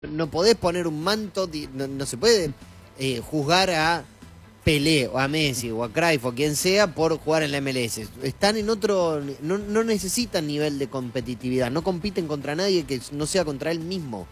No podés poner un manto, no se puede juzgar a Pelé o a Messi o a Cruyff o quien sea por jugar en la MLS. Están en otro, no necesitan nivel de competitividad, no compiten contra nadie que no sea contra él mismo.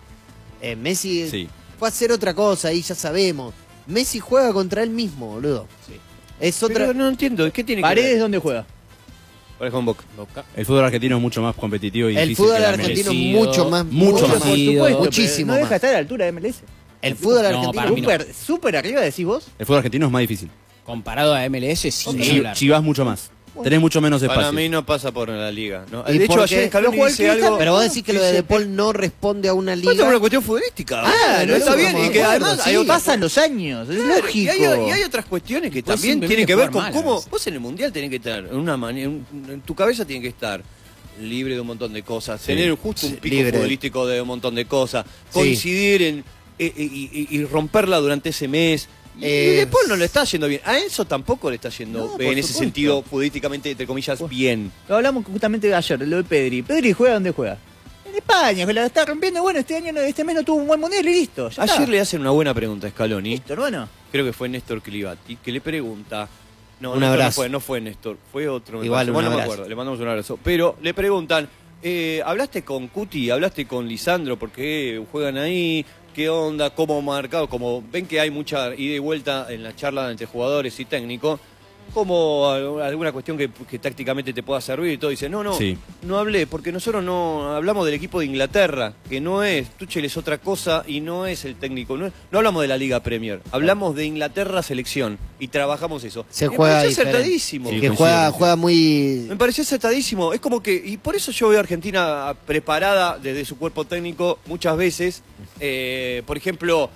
Messi fue a hacer otra cosa y ya sabemos. Messi juega contra él mismo, boludo. Sí. Es otra. Pero no entiendo, ¿qué tiene que ver? ¿Paredes dónde juega? Paredes con Boca. El fútbol argentino es mucho más competitivo y El difícil fútbol que la argentino MLS. mucho más. Mucho más. Por supuesto, muchísimo no deja más. de estar a la altura de MLS. El fútbol No, argentino. para mí no. Súper arriba, decís vos. El fútbol argentino es más difícil. Comparado a MLS, sí. Chivas mucho más. Tenés mucho menos espacio. Para mí no pasa por la liga. ¿no? ¿Y De hecho, por ayer qué? Scaloni No, dice algo... Pero vos decís que lo de De Paul no responde a una liga. Esto es una cuestión futbolística. No está bien. Y que además hay otras Pasan los años, es Claro, lógico. y hay otras cuestiones que Vos también siempre tienen que vienes ver con a jugar cómo mal, vos en el mundial tenés que estar en una manera, en tu cabeza tiene que estar libre de un montón de cosas, tener justo un pico libre. futbolístico de un montón de cosas, coincidir en y romperla durante ese mes. Y después no le está yendo bien. A Enzo tampoco le está yendo No, por en ese supuesto. sentido futbolísticamente, entre comillas, bien. Lo hablamos justamente ayer, lo de Pedri. ¿Pedri juega dónde juega? En España, que la está rompiendo. Bueno, este año, este mes no tuvo un buen mundial y listo. Ya Ayer está. le hacen una buena pregunta a Scaloni. Listo, hermano. Creo que fue Néstor Clivati, que le pregunta. No, Un Néstor abrazo. no fue Néstor, fue otro. Igual, un bueno, no me abrazo. acuerdo, le mandamos un abrazo. Pero le preguntan, ¿hablaste con Cuti? ¿Hablaste con Lisandro? ¿Por qué juegan ahí? ¿Qué onda? ¿Cómo marcado? Como ven que hay mucha ida y vuelta en la charla entre jugadores y técnicos, como alguna cuestión que tácticamente te pueda servir y todo. Dice, no hablé, porque nosotros no hablamos del equipo de Inglaterra, que no es, Tuchel es otra cosa y no es el técnico, no hablamos de la Liga Premier, hablamos de Inglaterra selección y trabajamos eso. Se Me juega pareció diferente. acertadísimo. Sí, Que coincido. juega muy. Me pareció acertadísimo. Es como que, y por eso yo veo a Argentina preparada desde su cuerpo técnico muchas veces. Por ejemplo,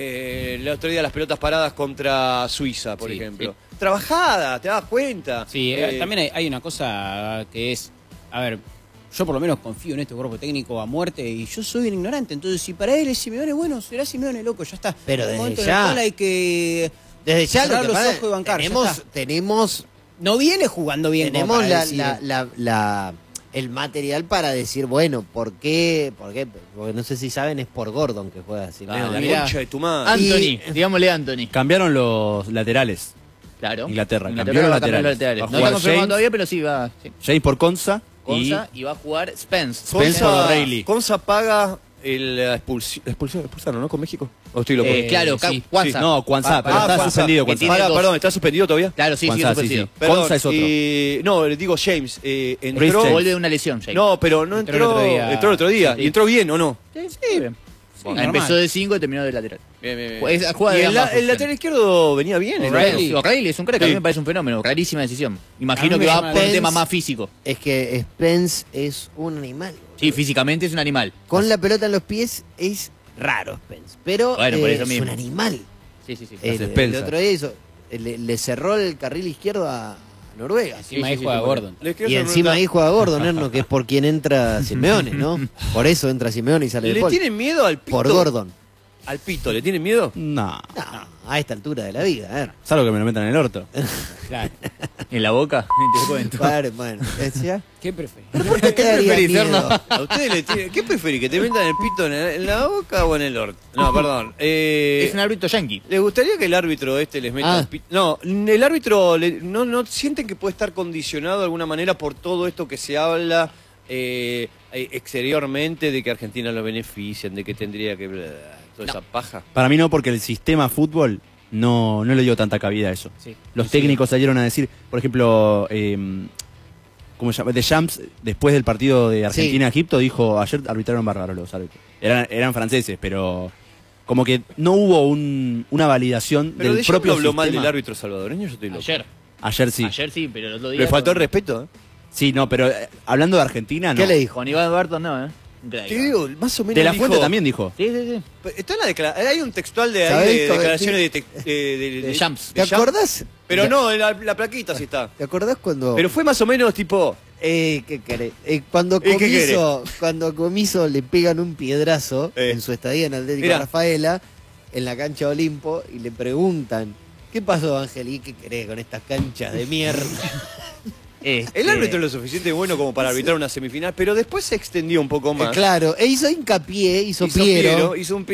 el otro día las pelotas paradas contra Suiza, por ejemplo. Trabajada, te das cuenta. Sí, también hay una cosa que es, a ver, yo por lo menos confío en este cuerpo técnico a muerte y yo soy un ignorante, entonces si para él es Simeone, bueno, será Simeone, loco, ya está. Pero En desde un momento en ya. el cual hay que Desde ya cerrar lo que los pasa, ojos y bancar, ya tenemos, está. tenemos, No viene jugando bien. como tenemos para decir, el material para decir, bueno, ¿por qué? Porque no sé si saben, es por Gordon que juega así. Ah, la mirá. concha de tu madre. Anthony, digámosle Anthony. Cambiaron los laterales. Claro. Inglaterra, cambió va los a cambiar laterales. Va a No está jugar confirmado James. todavía, pero sí va. Sí. James por Conza Y va a jugar Spence. Spence por O'Reilly. Conza paga la expulsaron, ¿no? Con México. ¿O estoy loco? Claro, sí. Cuanza. No, Cuanza, pero está Cuanza. suspendido. Que Cuanza. tiene dos. Perdón, ¿está suspendido todavía? Claro, sí, Cuanza, sí, suspendido. Perdón, Conza es otro. No, le digo James. Entró. James. Vuelve de una lesión, James. No, pero no Entró el entró. otro día. Entró el otro día. Sí. ¿Y entró bien o no? Sí, bien. normal. Empezó de 5 y terminó de lateral. Bien. Juega Y de el ambas lateral posiciones. izquierdo venía bien. O'Reilly es un crack, a mí Sí. me parece un fenómeno. Rarísima decisión. Imagino A mí que me va llama por un la tema atención. más físico. Es que Spence es un animal. Sí, físicamente es un animal. Con la pelota en los pies es raro Spence, pero Bueno, por eso es mismo. un animal. Sí, sí, sí. Las El expensas. otro día le cerró el carril izquierdo a Noruega. Encima ahí juega Gordon. Y encima ahí juega Gordon, Erno, que es por quien entra Simeone, ¿no? Por eso entra Simeone y sale de ¿Le Paul. tienen miedo al pito? Por Gordon. ¿Al pito le tienen miedo? No, No, a esta altura de la vida, a ver. salvo que me lo metan en el orto. Claro. En la boca, te cuento. Bueno, decía, ¿Qué preferís? ¿por qué te daría preferís, miedo? Erno? ¿A ustedes le tienen... ¿Qué preferís? ¿Que te metan el pito en la boca o en el orto? No, perdón. Es un árbitro yankee. ¿Les gustaría que el árbitro les meta Ah. el pito? No, el árbitro no sienten que puede estar condicionado de alguna manera por todo esto que se habla exteriormente de que Argentina lo benefician, de que tendría que... toda esa paja. Para mí no, porque el sistema fútbol no le dio tanta cabida a eso. Sí. Los técnicos salieron a decir, por ejemplo, ¿cómo se llama? Deschamps, después del partido de Argentina-Egipto, dijo, ayer arbitraron bárbaros los árbitros. Eran franceses, pero como que no hubo una validación Pero del de propio habló sistema. mal del árbitro salvadoreño, yo estoy loco. Ayer sí. Ayer sí, pero el otro día. Le faltó el respeto, ¿eh? Sí, no, pero hablando de Argentina, no. ¿Qué le dijo? Con Iván Barton no, ¿eh? Increíble. Te digo, más o menos De la dijo- Fuente también dijo. Sí, sí, sí. Está en la hay un textual de, ¿Sabés ahí de cómo declaraciones De Champs. ¿Te acordás? Pero no, en la plaquita sí está. ¿Te acordás cuando... Pero fue más o menos tipo... ¿qué querés? Cuando ¿Qué querés? cuando a Comiso le pegan un piedrazo en su estadía en Atlético Mirá. Rafaela, en la cancha Olimpo, y le preguntan, ¿qué pasó, Ángel? ¿Y qué querés con estas canchas de mierda? El árbitro es lo suficiente bueno como para arbitrar una semifinal, pero después se extendió un poco más. Claro, e hizo hincapié, hizo Piero. Hizo un